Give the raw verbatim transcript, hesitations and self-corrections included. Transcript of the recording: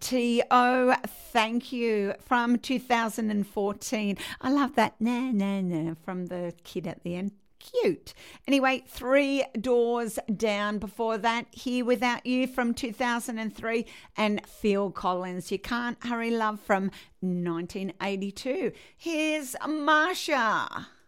T O, thank you, from two thousand fourteen. I love that na na na from the kid at the end. Cute. Anyway, Three Doors Down before that, Here Without You from two thousand three, and Phil Collins, You Can't Hurry Love from nineteen eighty-two. Here's Marsha.